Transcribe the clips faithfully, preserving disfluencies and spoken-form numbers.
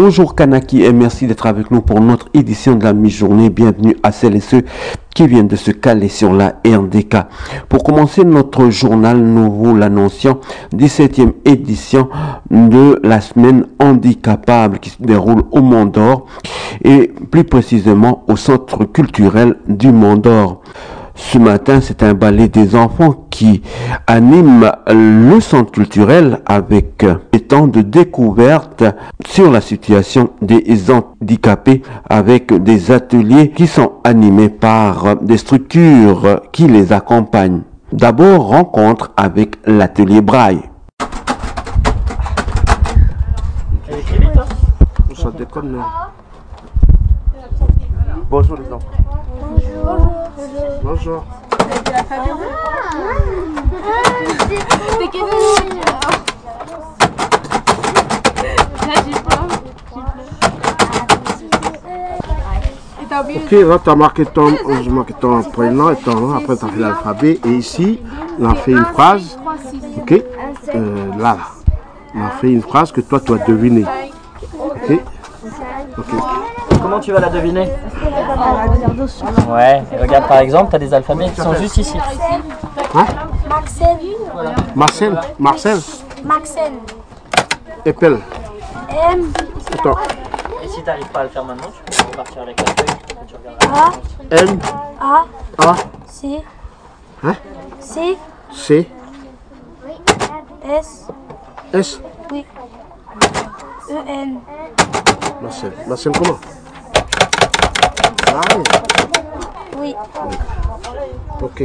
Bonjour Kanaki et merci d'être avec nous pour notre édition de la mi-journée. Bienvenue à celles et ceux qui viennent de se caler sur la R D K. Pour commencer notre journal, nous vous l'annoncions, dix-septième édition de la semaine handicapable qui se déroule au Mont d'Or et plus précisément au centre culturel du Mont d'Or. Ce matin, c'est un ballet des enfants qui anime le centre culturel avec des temps de découverte sur la situation des handicapés avec des ateliers qui sont animés par des structures qui les accompagnent. D'abord, rencontre avec l'atelier Braille. Ça déconne. Bonjour les enfants. Bonjour. Bonjour. Ok, là tu as marqué ton, j'ai marqué ton prénom et ton nom, après tu as fait l'alphabet et ici on a fait une phrase. Ok, euh, là, là, on a fait une phrase que toi tu as deviné. Ok, ok. Comment tu vas la deviner? Ouais, et regarde par exemple, tu as des alphabets qui sont juste ici. Hein? Marcel. Marcel, Marcel. Marcel. Épelle. M. Attends. Et si tu n'arrives pas à le faire maintenant, tu peux repartir avec la feuille et tu regarderas. A. N. A. A. C. Hein? C. C. S. S. Oui. E. N. Marcel. Marcel comment? Ah, Oui. ok.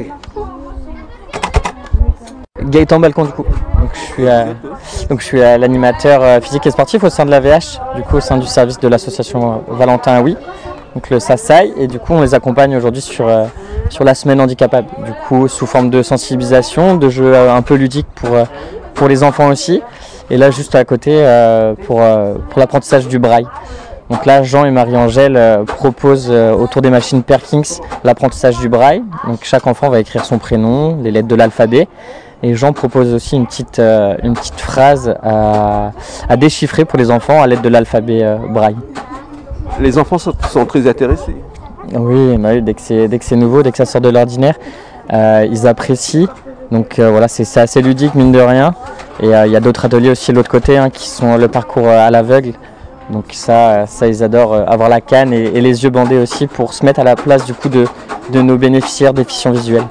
Gaëtan Balcon du coup. Donc je suis, euh, donc je suis euh, l'animateur euh, physique et sportif au sein de l'A V H, du coup au sein du service de l'association euh, Valentin Oui, donc le S A S A I, et du coup on les accompagne aujourd'hui sur, euh, sur la semaine handicapable, du coup sous forme de sensibilisation, de jeux euh, un peu ludiques pour, euh, pour les enfants aussi, et là juste à côté euh, pour, euh, pour l'apprentissage du braille. Donc là, Jean et Marie-Angèle euh, proposent euh, autour des machines Perkins l'apprentissage du braille. Donc chaque enfant va écrire son prénom, les lettres de l'alphabet. Et Jean propose aussi une petite, euh, une petite phrase à, à déchiffrer pour les enfants à l'aide de l'alphabet euh, braille. Les enfants sont, sont très intéressés. Oui, bah oui, dès que c'est, dès que c'est nouveau, dès que ça sort de l'ordinaire, euh, ils apprécient. Donc euh, voilà, c'est, c'est assez ludique, mine de rien. Et il euh, y a d'autres ateliers aussi de l'autre côté hein, qui sont le parcours à l'aveugle. Donc ça, ça ils adorent avoir la canne et, et les yeux bandés aussi pour se mettre à la place du coup de, de nos bénéficiaires déficients visuels.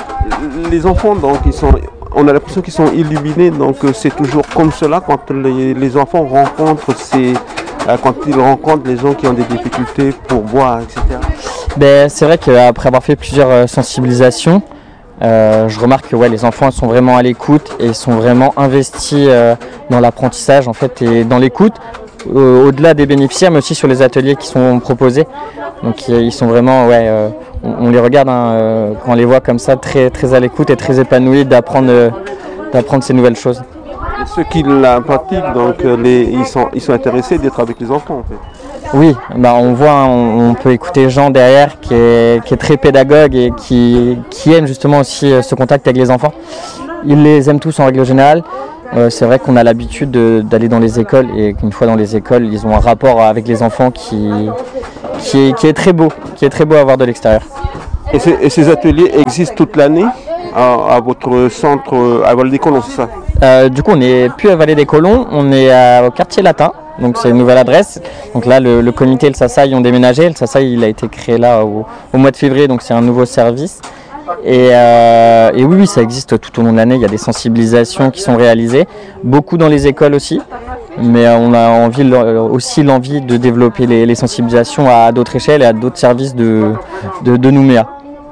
Les enfants, donc, ils sont, on a l'impression qu'ils sont illuminés, donc c'est toujours comme cela quand les, les enfants rencontrent ces, quand ils rencontrent les gens qui ont des difficultés pour voir, et cetera. Ben, c'est vrai qu'après avoir fait plusieurs sensibilisations, euh, je remarque que ouais, les enfants sont vraiment à l'écoute et sont vraiment investis euh, dans l'apprentissage en fait et dans l'écoute. Au-delà des bénéficiaires, mais aussi sur les ateliers qui sont proposés. Donc ils sont vraiment, ouais, euh, on, on les regarde hein, euh, quand on les voit comme ça, très, très à l'écoute et très épanouis d'apprendre, euh, d'apprendre ces nouvelles choses. Et ceux qui la pratiquent, donc les, ils, sont, ils sont intéressés d'être avec les enfants en fait. Oui, bah, on voit, hein, on, on peut écouter Jean derrière qui est, qui est très pédagogue et qui, qui aime justement aussi ce contact avec les enfants. Ils les aiment tous en règle générale. Euh, c'est vrai qu'on a l'habitude de, d'aller dans les écoles et qu'une fois dans les écoles, ils ont un rapport avec les enfants qui, qui, est, qui est très beau, qui est très beau à voir de l'extérieur. Et, ces, et ces ateliers existent toute l'année à, à votre centre à Vallée-des-Colons, c'est ça? euh, Du coup, on n'est plus à Vallée-des-Colons, on est à, au quartier latin, donc c'est une nouvelle adresse. Donc là, le, le comité et le S A S A I ont déménagé. Le S A S A I il a été créé là au, au mois de février, donc c'est un nouveau service. Et, euh, et oui, oui, ça existe tout au long de l'année, il y a des sensibilisations qui sont réalisées, beaucoup dans les écoles aussi, mais on a envie, aussi l'envie de développer les, les sensibilisations à d'autres échelles et à d'autres services de, de, de Nouméa.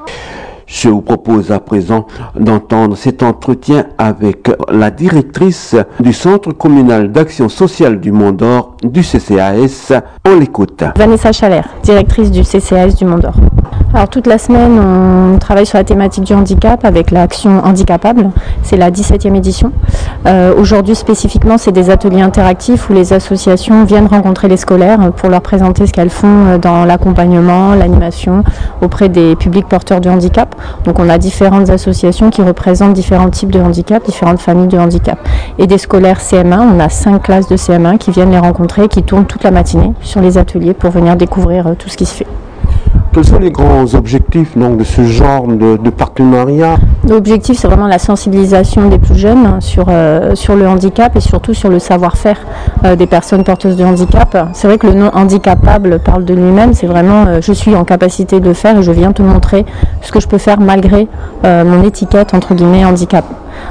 Je vous propose à présent d'entendre cet entretien avec la directrice du Centre communal d'action sociale du Mont d'Or du C C A S. On l'écoute. Vanessa Chalère, directrice du C C A S du Mont d'Or. Alors toute la semaine, on travaille sur la thématique du handicap avec l'action handicapable. C'est la dix-septième édition. Euh, Aujourd'hui spécifiquement, c'est des ateliers interactifs où les associations viennent rencontrer les scolaires pour leur présenter ce qu'elles font dans l'accompagnement, l'animation auprès des publics porteurs de handicap. Donc on a différentes associations qui représentent différents types de handicap, différentes familles de handicap. Et des scolaires C M un, on a cinq classes de C M un qui viennent les rencontrer, qui tournent toute la matinée sur les ateliers pour venir découvrir tout ce qui se fait. Quels sont les grands objectifs donc, de ce genre de, de partenariat? L'objectif, c'est vraiment la sensibilisation des plus jeunes hein, sur, euh, sur le handicap et surtout sur le savoir-faire euh, des personnes porteuses de handicap. C'est vrai que le nom handicapable parle de lui-même, c'est vraiment euh, je suis en capacité de le faire et je viens te montrer ce que je peux faire malgré euh, mon étiquette entre guillemets handicap.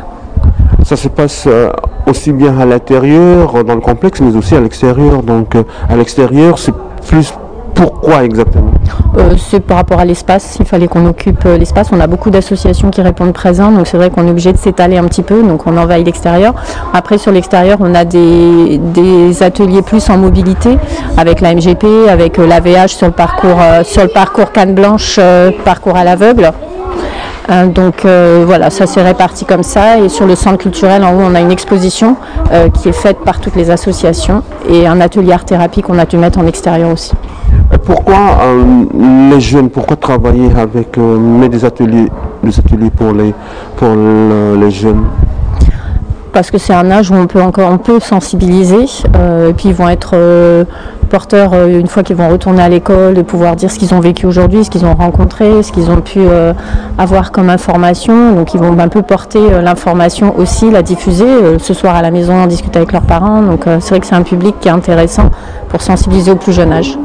Ça se passe euh, aussi bien à l'intérieur, dans le complexe, mais aussi à l'extérieur. Donc euh, à l'extérieur, c'est plus pourquoi exactement? Euh, c'est par rapport à l'espace, il fallait qu'on occupe euh, l'espace. On a beaucoup d'associations qui répondent présents, donc c'est vrai qu'on est obligé de s'étaler un petit peu, donc on envahit l'extérieur. Après sur l'extérieur, on a des, des ateliers plus en mobilité, avec la M G P, avec euh, l'A V H sur le parcours, euh, sur le parcours Canne Blanche, euh, parcours à l'aveugle. Euh, donc euh, voilà, ça s'est réparti comme ça. Et sur le centre culturel, en haut, on a une exposition euh, qui est faite par toutes les associations et un atelier art-thérapie qu'on a dû mettre en extérieur aussi. Pourquoi euh, les jeunes, pourquoi travailler avec euh, mais des ateliers, des ateliers pour les, pour le, les jeunes? Parce que c'est un âge où on peut encore on peut sensibiliser euh, et puis ils vont être euh, porteurs euh, une fois qu'ils vont retourner à l'école, de pouvoir dire ce qu'ils ont vécu aujourd'hui, ce qu'ils ont rencontré, ce qu'ils ont pu euh, avoir comme information. Donc ils vont un peu porter euh, l'information aussi, la diffuser euh, ce soir à la maison, en discuter avec leurs parents. Donc euh, c'est vrai que c'est un public qui est intéressant pour sensibiliser au plus jeune âge.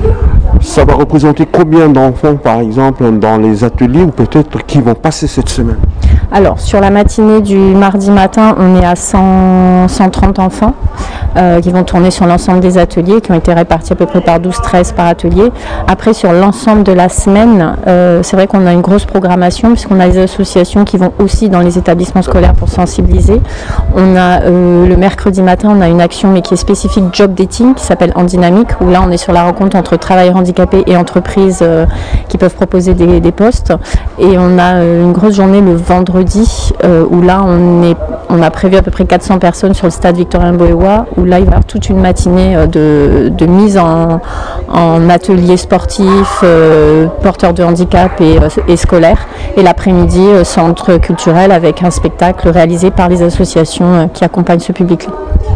Ça va représenter combien d'enfants par exemple dans les ateliers ou peut-être qui vont passer cette semaine? Alors sur la matinée du mardi matin, on est à cent, cent trente enfants euh, qui vont tourner sur l'ensemble des ateliers, qui ont été répartis à peu près par douze treize par atelier. Après sur l'ensemble de la semaine, euh, c'est vrai qu'on a une grosse programmation puisqu'on a des associations qui vont aussi dans les établissements scolaires pour sensibiliser. On a euh, le mercredi matin, on a une action mais qui est spécifique job dating qui s'appelle En Dynamique, où là on est sur la rencontre entre travailleurs handicapés et entreprises euh, qui peuvent proposer des, des postes. Et on a euh, une grosse journée le vendredi euh, où là on, est, on a prévu à peu près quatre cents personnes sur le stade Victorien-Boérois, où là il va y avoir toute une matinée euh, de, de mise en, en ateliers sportifs, euh, porteurs de handicap et, euh, et scolaires. Et l'après-midi, euh, centre culturel avec un spectacle réalisé par les associations euh, qui accompagnent ce public-là.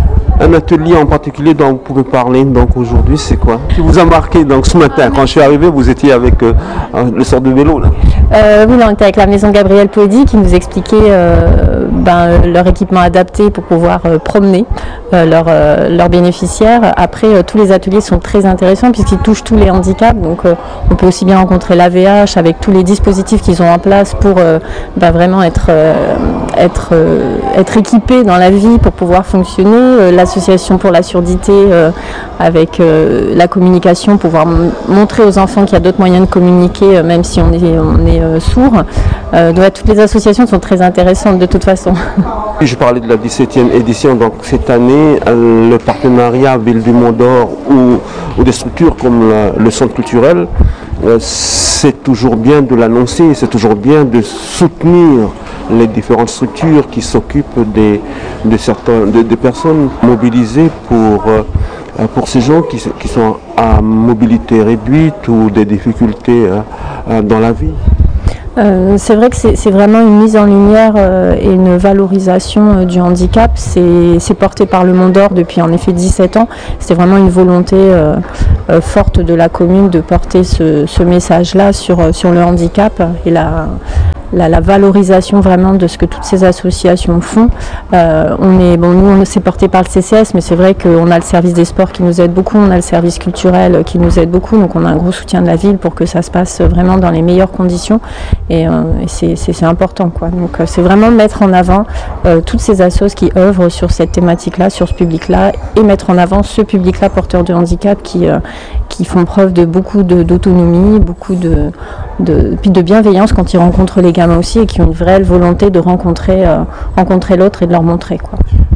Un atelier en particulier dont vous pouvez parler donc aujourd'hui, c'est quoi qui vous a marqué donc ce matin? Quand je suis arrivé, vous étiez avec euh, le sort de vélo là. Euh, oui, là, on était avec la maison Gabriel Poedi qui nous expliquait euh, ben, leur équipement adapté pour pouvoir euh, promener euh, leurs euh, leurs bénéficiaires. Après, euh, tous les ateliers sont très intéressants puisqu'ils touchent tous les handicaps. Donc, euh, on peut aussi bien rencontrer l'A V H avec tous les dispositifs qu'ils ont en place pour euh, ben, vraiment être, euh, être, euh, être équipés dans la vie pour pouvoir fonctionner. Euh, L'association pour la surdité euh, avec euh, la communication, pouvoir montrer aux enfants qu'il y a d'autres moyens de communiquer euh, même si on est, on est euh, sourd. Euh, donc, toutes les associations sont très intéressantes de toute façon. Je parlais de la dix-septième édition, donc cette année, euh, le partenariat Ville du Mont d'Or ou, ou des structures comme la, le centre culturel, euh, c'est toujours bien de l'annoncer, c'est toujours bien de soutenir les différentes structures qui s'occupent des, de certains, de, des personnes mobilisées pour, euh, pour ces gens qui, qui sont à mobilité réduite ou des difficultés euh, dans la vie. Euh, c'est vrai que c'est vraiment une mise en lumière euh, et une valorisation euh, du handicap. C'est porté par le Mont d'Or depuis en effet dix-sept ans. C'était vraiment une volonté euh, euh, forte de la commune de porter ce, ce message-là sur, sur le handicap et la, la, la valorisation vraiment de ce que toutes ces associations font. Euh, on est, bon, nous, on s'est porté par le C C S, mais c'est vrai qu'on a le service des sports qui nous aide beaucoup, on a le service culturel qui nous aide beaucoup, donc on a un gros soutien de la ville pour que ça se passe vraiment dans les meilleures conditions. Et, euh, et c'est important, quoi. Donc euh, c'est vraiment mettre en avant euh, toutes ces assos qui œuvrent sur cette thématique-là, sur ce public-là, et mettre en avant ce public-là porteur de handicap qui, euh, qui font preuve de beaucoup d'autonomie, beaucoup de, de, puis de bienveillance quand ils rencontrent les gamins aussi, et qui ont une vraie volonté de rencontrer, euh, rencontrer l'autre et de leur montrer, quoi.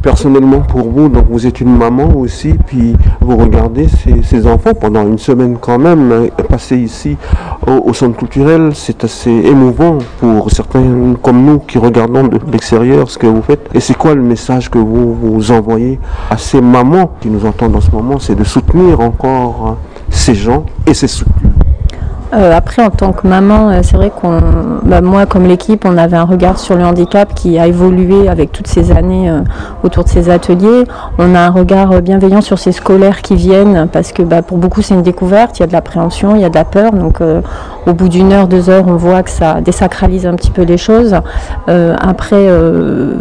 Personnellement pour vous, donc vous êtes une maman aussi, puis vous regardez ces, ces enfants pendant une semaine quand même, hein, passer ici au, au centre culturel, c'est assez émouvant pour certains comme nous qui regardons de l'extérieur ce que vous faites. Et c'est quoi le message que vous, vous envoyez à ces mamans qui nous entendent en ce moment? C'est de soutenir encore hein, ces gens et ces structures. Euh, après, en tant que maman, euh, c'est vrai qu'on, bah, moi comme l'équipe, on avait un regard sur le handicap qui a évolué avec toutes ces années euh, autour de ces ateliers. On a un regard euh, bienveillant sur ces scolaires qui viennent parce que bah, pour beaucoup c'est une découverte, il y a de l'appréhension, il y a de la peur. Donc euh, au bout d'une heure, deux heures, on voit que ça désacralise un petit peu les choses. Euh, après... Euh,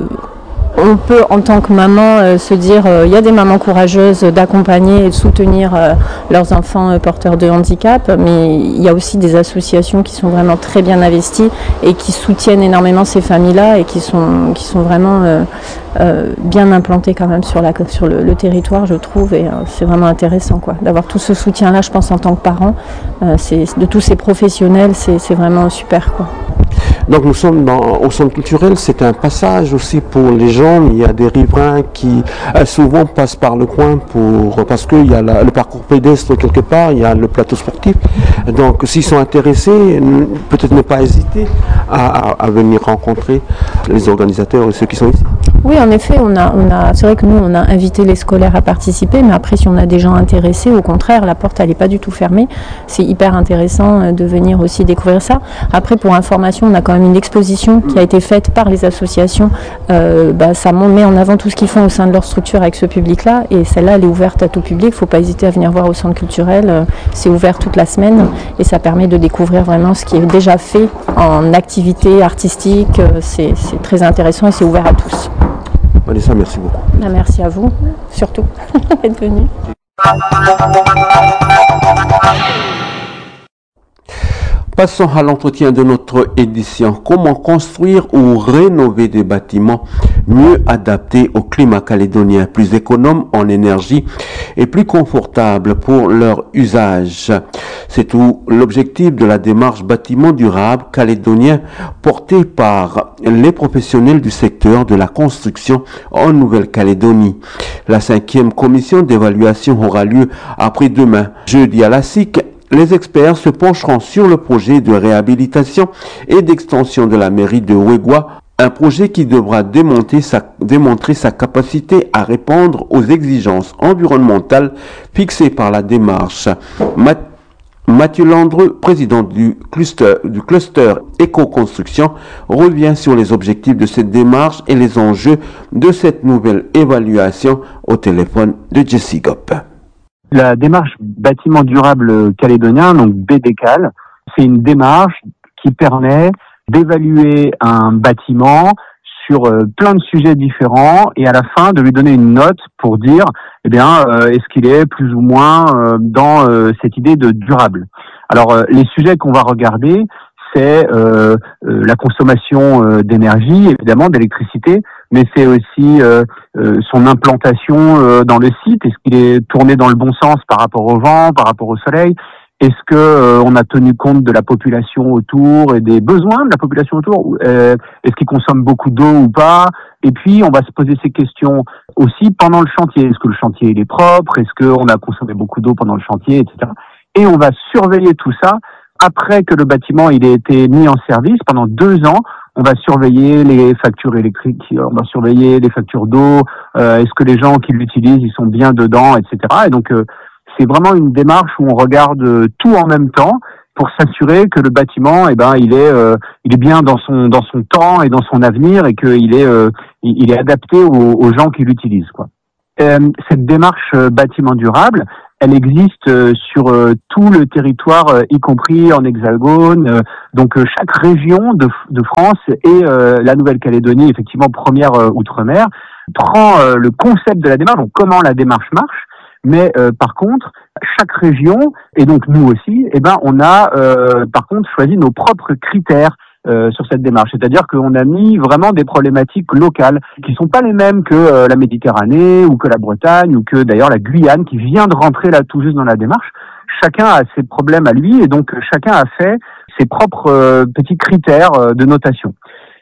On peut, en tant que maman, euh, se dire il euh, y a des mamans courageuses d'accompagner et de soutenir euh, leurs enfants euh, porteurs de handicap, mais il y a aussi des associations qui sont vraiment très bien investies et qui soutiennent énormément ces familles-là et qui sont, qui sont vraiment euh, euh, bien implantées quand même sur, la, sur le, le territoire, je trouve, et euh, c'est vraiment intéressant quoi, d'avoir tout ce soutien-là, je pense, en tant que parent, euh, c'est, de tous ces professionnels, c'est, c'est vraiment super quoi. Donc nous sommes dans, au centre culturel, c'est un passage aussi pour les gens, il y a des riverains qui euh, souvent passent par le coin pour, parce qu'il y a la, le parcours pédestre quelque part, il y a le plateau sportif, donc s'ils sont intéressés, peut-être ne pas hésiter à, à, à venir rencontrer les organisateurs et ceux qui sont ici. Oui, en effet, on a, on a, c'est vrai que nous, on a invité les scolaires à participer, mais après, si on a des gens intéressés, au contraire, la porte, elle n'est pas du tout fermée. C'est hyper intéressant de venir aussi découvrir ça. Après, pour information, on a quand même une exposition qui a été faite par les associations. Euh, bah, ça met en avant tout ce qu'ils font au sein de leur structure avec ce public-là, et celle-là, elle est ouverte à tout public. Il ne faut pas hésiter à venir voir au centre culturel. C'est ouvert toute la semaine, et ça permet de découvrir vraiment ce qui est déjà fait en activité artistique. C'est, c'est très intéressant et c'est ouvert à tous. Vanessa, merci beaucoup. Merci à vous, surtout, d'être venu. Passons à l'entretien de notre édition. Comment construire ou rénover des bâtiments mieux adaptés au climat calédonien, plus économes en énergie et plus confortables pour leur usage. C'est tout l'objectif de la démarche bâtiment durable calédonien portée par les professionnels du secteur de la construction en Nouvelle-Calédonie. La cinquième commission d'évaluation aura lieu après-demain, jeudi à la S I C. Les experts se pencheront sur le projet de réhabilitation et d'extension de la mairie de Ouégoua, un projet qui devra démontrer sa, démontrer sa capacité à répondre aux exigences environnementales fixées par la démarche. Mat- Mathieu Landreux, président du cluster, du cluster éco-construction, revient sur les objectifs de cette démarche et les enjeux de cette nouvelle évaluation au téléphone de Jessie Gop. La démarche bâtiment durable calédonien, donc B D C A L, c'est une démarche qui permet d'évaluer un bâtiment sur euh, plein de sujets différents et à la fin de lui donner une note pour dire, eh bien, euh, est-ce qu'il est plus ou moins euh, dans euh, cette idée de durable. Alors, euh, les sujets qu'on va regarder, c'est euh, euh, la consommation euh, d'énergie, évidemment, d'électricité, mais c'est aussi euh, euh, son implantation euh, dans le site. Est-ce qu'il est tourné dans le bon sens par rapport au vent, par rapport au soleil? Est-ce que euh, on a tenu compte de la population autour et des besoins de la population autour? euh, Est-ce qu'il consomme beaucoup d'eau ou pas? Et puis, on va se poser ces questions aussi pendant le chantier. Est-ce que le chantier il est propre? Est-ce qu'on a consommé beaucoup d'eau pendant le chantier, et cetera. Et on va surveiller tout ça après que le bâtiment il ait été mis en service pendant deux ans. On va surveiller les factures électriques, on va surveiller les factures d'eau, euh, est-ce que les gens qui l'utilisent, ils sont bien dedans, et cetera. Et donc, euh, c'est vraiment une démarche où on regarde euh, tout en même temps pour s'assurer que le bâtiment, eh ben, il est, euh, il est bien dans son dans son temps et dans son avenir et qu'il est, euh, il est adapté aux, aux gens qui l'utilisent, quoi. Euh, cette démarche euh, bâtiment durable, elle existe euh, sur euh, tout le territoire, euh, y compris en Hexagone. Euh, donc euh, chaque région de, de France et euh, la Nouvelle-Calédonie, effectivement première euh, outre-mer, prend euh, le concept de la démarche, donc comment la démarche marche. Mais euh, par contre, chaque région, et donc nous aussi, eh ben on a euh, par contre choisi nos propres critères Euh, sur cette démarche, c'est-à-dire qu'on a mis vraiment des problématiques locales qui sont pas les mêmes que euh, la Méditerranée ou que la Bretagne ou que d'ailleurs la Guyane qui vient de rentrer là tout juste dans la démarche. Chacun a ses problèmes à lui et donc chacun a fait ses propres euh, petits critères euh, de notation.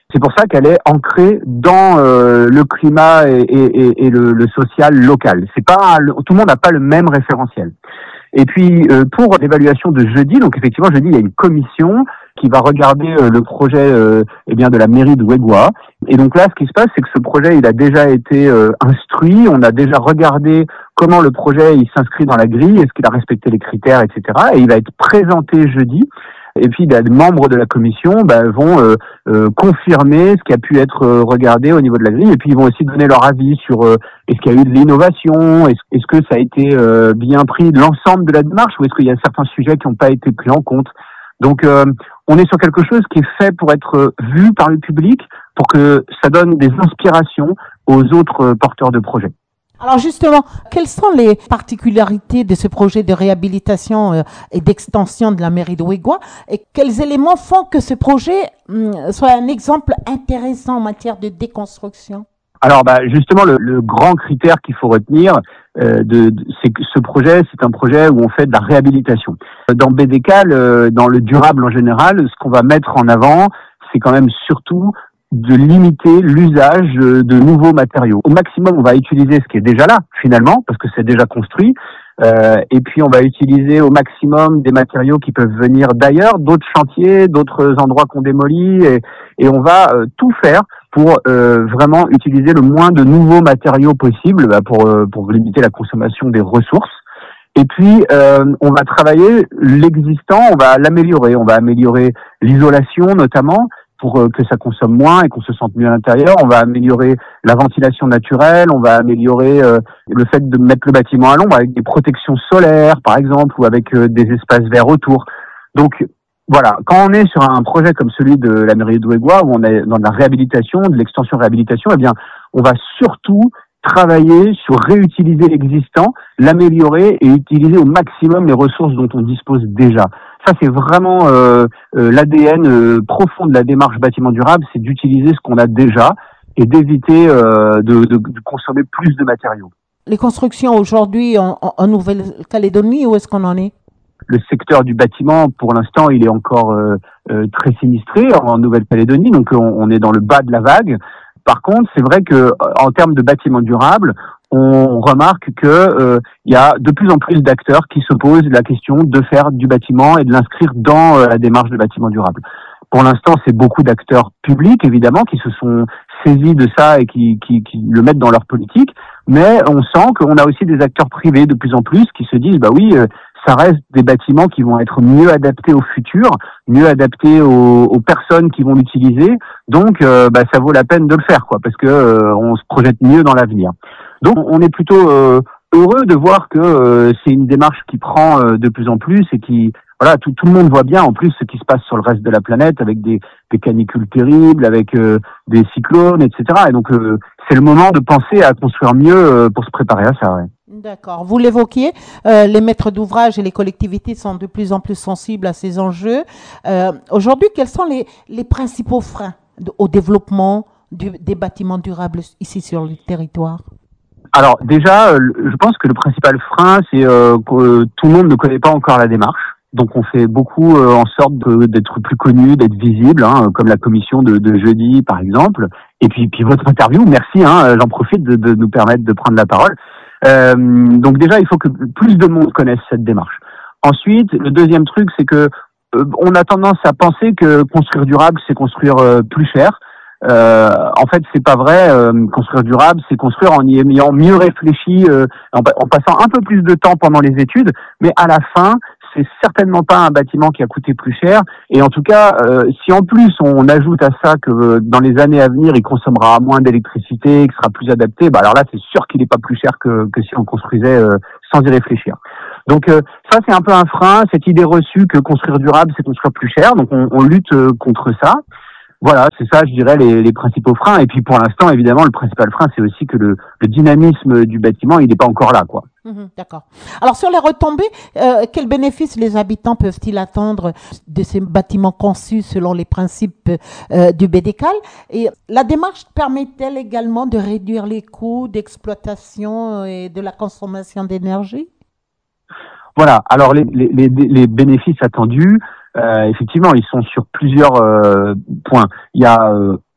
C'est pour ça qu'elle est ancrée dans euh, le climat et, et, et le, le social local. C'est pas tout le monde n'a pas le même référentiel. Et puis euh, pour l'évaluation de jeudi, donc effectivement jeudi il y a une commission qui va regarder euh, le projet euh, eh bien de la mairie de Wegwa. Et donc là, ce qui se passe, c'est que ce projet il a déjà été euh, instruit. On a déjà regardé comment le projet il s'inscrit dans la grille, est-ce qu'il a respecté les critères, et cetera. Et il va être présenté jeudi. Et puis, bah, les membres de la commission bah, vont euh, euh, confirmer ce qui a pu être euh, regardé au niveau de la grille. Et puis, ils vont aussi donner leur avis sur euh, est-ce qu'il y a eu de l'innovation, est-ce, est-ce que ça a été euh, bien pris de l'ensemble de la démarche, ou est-ce qu'il y a certains sujets qui n'ont pas été pris en compte. Donc, euh, on est sur quelque chose qui est fait pour être vu par le public, pour que ça donne des inspirations aux autres euh, porteurs de projets. Alors justement, quelles sont les particularités de ce projet de réhabilitation euh, et d'extension de la mairie de Wegwa, et quels éléments font que ce projet hum, soit un exemple intéressant en matière de déconstruction? Alors bah, justement, le, le grand critère qu'il faut retenir, euh, de, de, c'est que ce projet, c'est un projet où on fait de la réhabilitation. Dans B D K, le, dans le durable en général, ce qu'on va mettre en avant, c'est quand même surtout de limiter l'usage de nouveaux matériaux. Au maximum, on va utiliser ce qui est déjà là, finalement, parce que c'est déjà construit. Euh, et puis, on va utiliser au maximum des matériaux qui peuvent venir d'ailleurs, d'autres chantiers, d'autres endroits qu'on démolit. Et, et on va euh, tout faire pour euh, vraiment utiliser le moins de nouveaux matériaux possible bah, pour, euh, pour limiter la consommation des ressources. Et puis, euh, on va travailler l'existant, on va l'améliorer. On va améliorer l'isolation, notamment, pour que ça consomme moins et qu'on se sente mieux à l'intérieur. On va améliorer la ventilation naturelle, on va améliorer euh, le fait de mettre le bâtiment à l'ombre avec des protections solaires, par exemple, ou avec euh, des espaces verts autour. Donc, voilà, quand on est sur un projet comme celui de la mairie de Wegwa, où on est dans de la réhabilitation, de l'extension-réhabilitation, eh bien, on va surtout travailler sur réutiliser l'existant, l'améliorer et utiliser au maximum les ressources dont on dispose déjà. Ça, c'est vraiment euh, euh, l'A D N euh, profond de la démarche bâtiment durable, c'est d'utiliser ce qu'on a déjà et d'éviter euh, de, de, de consommer plus de matériaux. Les constructions aujourd'hui en, en, en Nouvelle-Calédonie, où est-ce qu'on en est? Le secteur du bâtiment, pour l'instant, il est encore euh, euh, très sinistré en Nouvelle-Calédonie, donc on, on est dans le bas de la vague. Par contre, c'est vrai que en termes de bâtiment durable, on remarque que euh, il y a de plus en plus d'acteurs qui se posent la question de faire du bâtiment et de l'inscrire dans euh, la démarche de bâtiment durable. Pour l'instant, c'est beaucoup d'acteurs publics, évidemment, qui se sont saisis de ça et qui, qui, qui le mettent dans leur politique. Mais on sent qu'on a aussi des acteurs privés de plus en plus qui se disent, bah oui, euh, ça reste des bâtiments qui vont être mieux adaptés au futur, mieux adaptés aux, aux personnes qui vont l'utiliser. Donc, euh, bah, ça vaut la peine de le faire, quoi, parce que euh, on se projette mieux dans l'avenir. Donc, on est plutôt euh, heureux de voir que euh, c'est une démarche qui prend euh, de plus en plus et qui, voilà, tout, tout le monde voit bien en plus ce qui se passe sur le reste de la planète avec des, des canicules terribles, avec euh, des cyclones, et cetera. Et donc, euh, c'est le moment de penser à construire mieux euh, pour se préparer à ça. Ouais. D'accord. Vous l'évoquiez, euh, les maîtres d'ouvrage et les collectivités sont de plus en plus sensibles à ces enjeux. Euh, aujourd'hui, quels sont les, les principaux freins de, au développement du, des bâtiments durables ici sur le territoire? Alors déjà, je pense que le principal frein, c'est euh, que tout le monde ne connaît pas encore la démarche. Donc on fait beaucoup euh, en sorte de, d'être plus connu, d'être visible, hein, comme la commission de, de jeudi par exemple. Et puis, puis votre interview, merci, hein, j'en profite de, de nous permettre de prendre la parole. Euh, donc déjà, il faut que plus de monde connaisse cette démarche. Ensuite, le deuxième truc, c'est que euh, on a tendance à penser que construire durable, c'est construire euh, plus cher. Euh, en fait, c'est pas vrai. Euh, construire durable, c'est construire en y ayant mieux réfléchi, euh, en, en passant un peu plus de temps pendant les études. Mais à la fin, c'est certainement pas un bâtiment qui a coûté plus cher. Et en tout cas, euh, si en plus on ajoute à ça que euh, dans les années à venir, il consommera moins d'électricité, qu'il sera plus adapté, bah alors là, c'est sûr qu'il n'est pas plus cher que, que si on construisait euh, sans y réfléchir. Donc euh, ça, c'est un peu un frein, cette idée reçue que construire durable, c'est construire plus cher. Donc on, on lutte euh, contre ça. Voilà, c'est ça, je dirais, les, les principaux freins. Et puis pour l'instant, évidemment, le principal frein, c'est aussi que le, le dynamisme du bâtiment, il n'est pas encore là, quoi. Mmh, d'accord. Alors sur les retombées, euh, quels bénéfices les habitants peuvent-ils attendre de ces bâtiments conçus selon les principes euh, du B D C A L? Et la démarche permet-elle également de réduire les coûts d'exploitation et de la consommation d'énergie? Voilà, alors les, les, les, les bénéfices attendus, euh, effectivement, ils sont sur plusieurs euh, points. Il y a euh,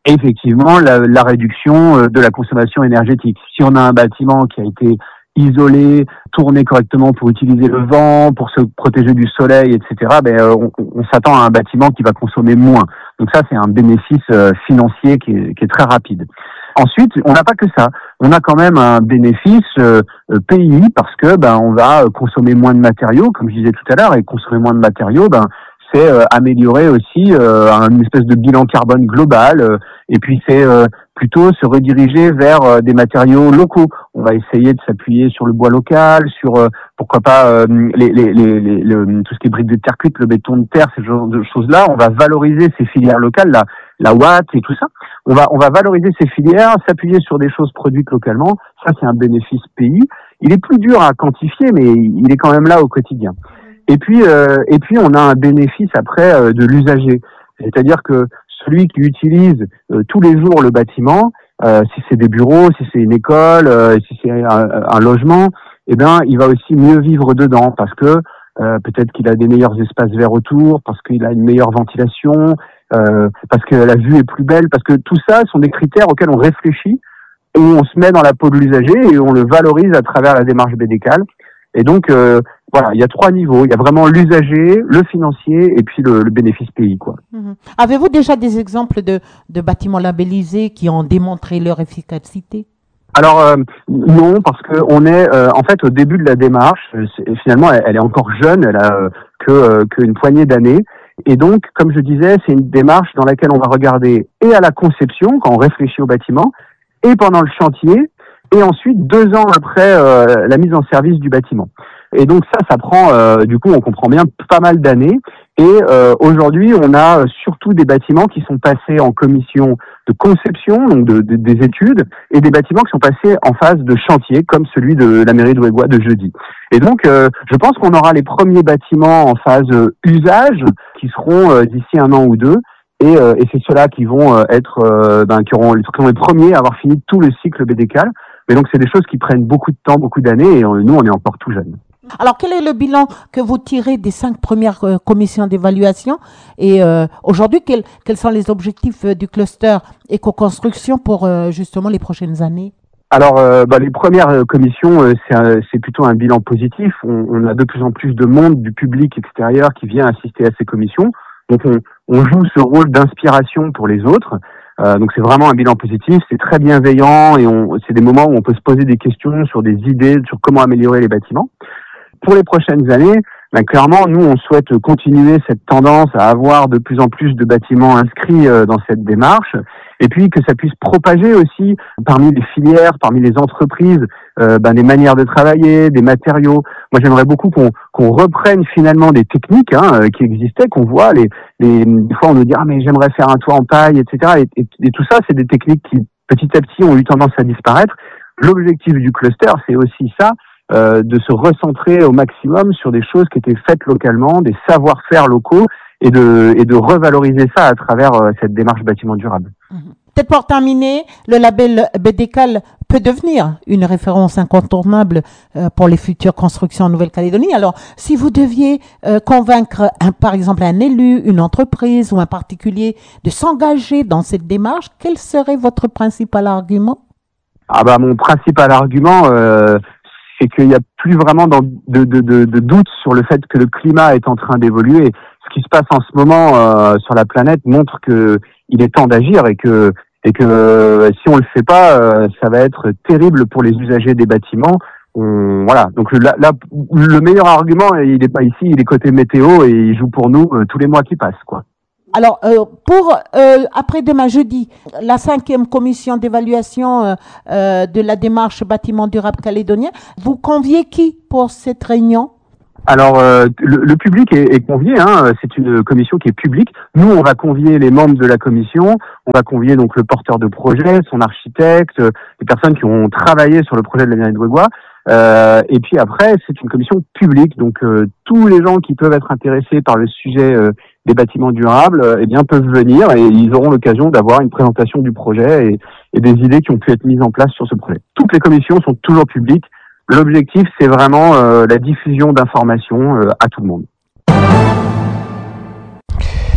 Et effectivement, la, la réduction de la consommation énergétique. Si on a un bâtiment qui a été isolé, tourné correctement pour utiliser le vent, pour se protéger du soleil, et cetera, ben, on, on s'attend à un bâtiment qui va consommer moins. Donc ça, c'est un bénéfice financier qui est, qui est très rapide. Ensuite, on n'a pas que ça. On a quand même un bénéfice euh, P I I parce que ben on va consommer moins de matériaux, comme je disais tout à l'heure, et consommer moins de matériaux, ben c'est euh, améliorer aussi euh, un espèce de bilan carbone global. Euh, et puis c'est euh, plutôt se rediriger vers euh, des matériaux locaux. On va essayer de s'appuyer sur le bois local, sur euh, pourquoi pas euh, les, les, les, les, le, tout ce qui est briques de terre cuite, le béton de terre, ce genre de choses-là. On va valoriser ces filières locales, la, la Watt et tout ça. On va on va valoriser ces filières, s'appuyer sur des choses produites localement. Ça, c'est un bénéfice P I. Il est plus dur à quantifier, mais il est quand même là au quotidien. Et puis euh, et puis on a un bénéfice après euh, de l'usager, c'est-à-dire que celui qui utilise euh, tous les jours le bâtiment, euh, si c'est des bureaux, si c'est une école, euh, si c'est un, un logement, eh ben il va aussi mieux vivre dedans parce que euh, peut-être qu'il a des meilleurs espaces verts autour, parce qu'il a une meilleure ventilation, euh, parce que la vue est plus belle, parce que tout ça sont des critères auxquels on réfléchit et on se met dans la peau de l'usager et on le valorise à travers la démarche B D C A L. Et donc euh, voilà, il y a trois niveaux. Il y a vraiment l'usager, le financier et puis le, le bénéfice P I, quoi. Mmh. Avez-vous déjà des exemples de, de bâtiments labellisés qui ont démontré leur efficacité? Alors euh, non, parce que on est euh, en fait au début de la démarche. Finalement, elle, elle est encore jeune, elle a euh, que euh, qu'une poignée d'années. Et donc, comme je disais, c'est une démarche dans laquelle on va regarder et à la conception, quand on réfléchit au bâtiment, et pendant le chantier, et ensuite deux ans après euh, la mise en service du bâtiment. Et donc ça, ça prend, euh, du coup, on comprend bien, pas mal d'années. Et euh, aujourd'hui, on a surtout des bâtiments qui sont passés en commission de conception, donc de, de, des études, et des bâtiments qui sont passés en phase de chantier, comme celui de la mairie de Ouégois de jeudi. Et donc, euh, je pense qu'on aura les premiers bâtiments en phase euh, usage qui seront euh, d'ici un an ou deux. Et, euh, et c'est ceux-là qui vont euh, être, euh, ben, qui auront, qui seront les premiers à avoir fini tout le cycle B D C A L. Mais donc, c'est des choses qui prennent beaucoup de temps, beaucoup d'années, et euh, nous, on est encore tout jeunes. Alors, quel est le bilan que vous tirez des cinq premières euh, commissions d'évaluation? Et euh, aujourd'hui, quels, quels sont les objectifs euh, du cluster éco-construction pour euh, justement les prochaines années? Alors, euh, bah, les premières euh, commissions, euh, c'est, un, c'est plutôt un bilan positif. On, on a de plus en plus de monde, du public extérieur qui vient assister à ces commissions. Donc, on, on joue ce rôle d'inspiration pour les autres. Euh, donc, c'est vraiment un bilan positif. C'est très bienveillant et on, c'est des moments où on peut se poser des questions sur des idées, sur comment améliorer les bâtiments. Pour les prochaines années, ben clairement, nous, on souhaite continuer cette tendance à avoir de plus en plus de bâtiments inscrits euh, dans cette démarche, et puis que ça puisse propager aussi parmi les filières, parmi les entreprises, euh, ben des manières de travailler, des matériaux. Moi, j'aimerais beaucoup qu'on, qu'on reprenne finalement des techniques hein, qui existaient, qu'on voit. Les, les, des fois, on nous dit ah mais j'aimerais faire un toit en paille, et cetera. Et, et, et tout ça, c'est des techniques qui petit à petit ont eu tendance à disparaître. L'objectif du cluster, c'est aussi ça. Euh, de se recentrer au maximum sur des choses qui étaient faites localement, des savoir-faire locaux, et de, et de revaloriser ça à travers euh, cette démarche bâtiment durable. Mmh. Peut-être pour terminer, le label B D C A L peut devenir une référence incontournable euh, pour les futures constructions en Nouvelle-Calédonie. Alors, si vous deviez euh, convaincre, un, par exemple, un élu, une entreprise ou un particulier de s'engager dans cette démarche, quel serait votre principal argument? Ah bah mon principal argument, euh, c'est qu'il n'y a plus vraiment de, de, de, de doute sur le fait que le climat est en train d'évoluer. Ce qui se passe en ce moment euh, sur la planète montre que il est temps d'agir et que et que euh, si on le fait pas, euh, ça va être terrible pour les usagers des bâtiments. On, voilà. Donc là, là, le meilleur argument, il n'est pas ici, il est côté météo et il joue pour nous euh, tous les mois qui passent, quoi. Alors, euh, pour euh, après-demain jeudi, la cinquième commission d'évaluation euh, euh, de la démarche bâtiment durable calédonien, vous conviez qui pour cette réunion? Alors, euh, le, le public est, est convié, hein, c'est une commission qui est publique. Nous, on va convier les membres de la commission, on va convier donc le porteur de projet, son architecte, les personnes qui ont travaillé sur le projet de la mairie de Ouégois. Euh, et puis après, c'est une commission publique, donc euh, tous les gens qui peuvent être intéressés par le sujet euh, des bâtiments durables, euh, eh bien peuvent venir et ils auront l'occasion d'avoir une présentation du projet et, et des idées qui ont pu être mises en place sur ce projet. Toutes les commissions sont toujours publiques. L'objectif, c'est vraiment euh, la diffusion d'informations euh, à tout le monde.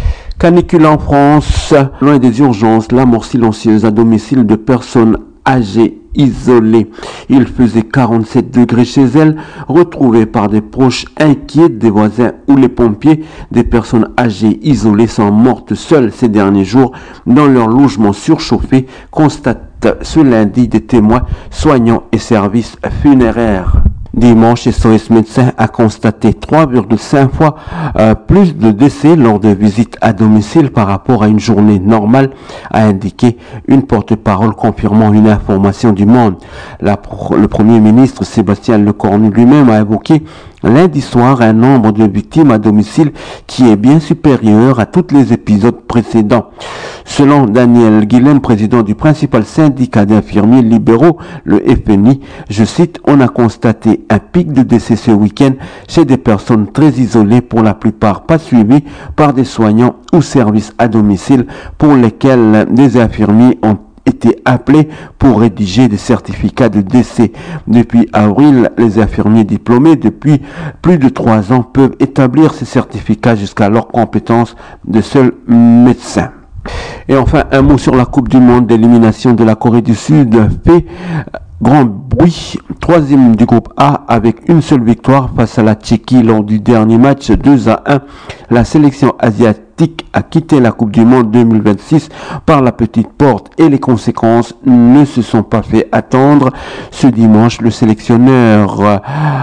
Canicule en France, loin des urgences, la mort silencieuse à domicile de personnes âgées isolées. Il faisait quarante-sept degrés chez elle, retrouvée par des proches inquiets, des voisins ou les pompiers. Des personnes âgées isolées sont mortes seules ces derniers jours dans leur logement surchauffé, constate ce lundi des témoins, soignants et services funéraires. Dimanche, S O S Médecins a constaté trois virgule cinq fois euh, plus de décès lors de visites à domicile par rapport à une journée normale, a indiqué une porte-parole confirmant une information du Monde. La, le Premier ministre Sébastien Lecornu lui-même a évoqué lundi soir un nombre de victimes à domicile qui est bien supérieur à tous les épisodes précédents. Selon Daniel Guilhem, président du principal syndicat d'infirmiers libéraux, le F N I, je cite, on a constaté un pic de décès ce week-end chez des personnes très isolées, pour la plupart pas suivies par des soignants ou services à domicile, pour lesquels des infirmiers ont été appelés pour rédiger des certificats de décès. Depuis avril, les infirmiers diplômés depuis plus de trois ans peuvent établir ces certificats jusqu'à leur compétence de seul médecin. Et enfin, un mot sur la Coupe du Monde d'élimination de la Corée du Sud fait grand bruit. Troisième du groupe A avec une seule victoire face à la Tchéquie lors du dernier match deux à un. La sélection asiatique a quitté la Coupe du Monde deux mille vingt-six par la petite porte et les conséquences ne se sont pas fait attendre. Ce dimanche, le sélectionneur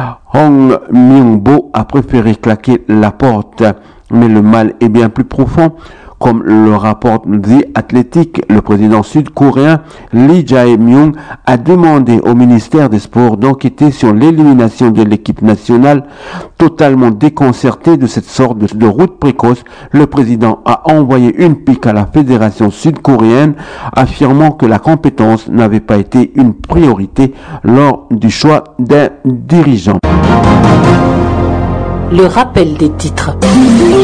Hong Myung-bo a préféré claquer la porte. Mais le mal est bien plus profond. Comme le rapporte The Athletic, le président sud-coréen Lee Jae-myung a demandé au ministère des Sports d'enquêter sur l'élimination de l'équipe nationale. Totalement déconcerté de cette sorte de route précoce, le président a envoyé une pique à la fédération sud-coréenne, affirmant que la compétence n'avait pas été une priorité lors du choix d'un dirigeant. Le rappel des titres.